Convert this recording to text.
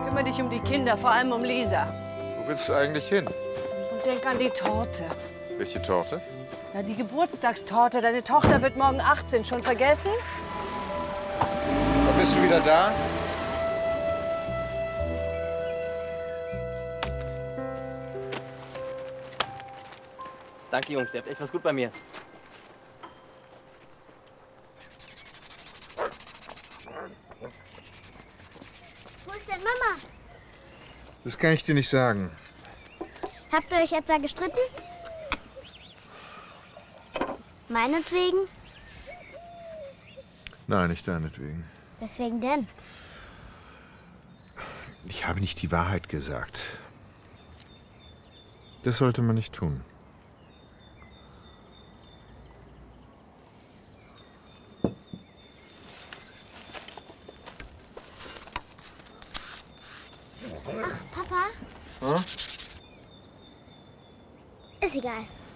Kümmere dich um die Kinder, vor allem um Lisa. Wo willst du eigentlich hin? Und denk an die Torte. Welche Torte? Na, die Geburtstagstorte. Deine Tochter wird morgen 18. Schon vergessen? Wann bist du wieder da? Danke, Jungs. Ihr habt echt was gut bei mir. Wo ist denn Mama? Das kann ich dir nicht sagen. Habt ihr euch etwa gestritten? Meinetwegen? Nein, nicht deinetwegen. Weswegen denn? Ich habe nicht die Wahrheit gesagt. Das sollte man nicht tun. Ach, Papa? Hm? Ist egal.